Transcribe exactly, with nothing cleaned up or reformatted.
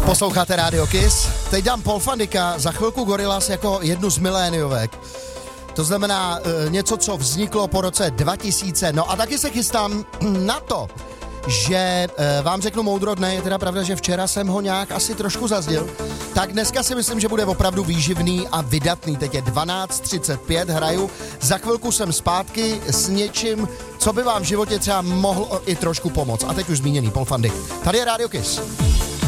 Posloucháte Radio Kiss. Teď dám Paul van Dyka, za chvilku Gorillaz jako jednu z miléniovek. To znamená e, něco, co vzniklo po roce dva tisíce. No a taky se chystám na to, že e, vám řeknu moudro dne. Je teda pravda, že včera jsem ho nějak asi trošku zazdil. Tak dneska si myslím, že bude opravdu výživný a vydatný. Teď je dvanáct třicet pět, hraju. Za chvilku jsem zpátky s něčím, co by vám v životě třeba mohlo i trošku pomoct. A teď už zmíněný Paul van Dyk. Tady je Radio Kiss.